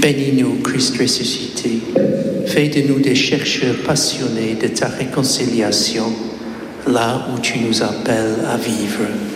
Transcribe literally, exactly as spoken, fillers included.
Bénis-nous, Christ ressuscité. Fais de nous des chercheurs passionnés de ta réconciliation, là où tu nous appelles à vivre.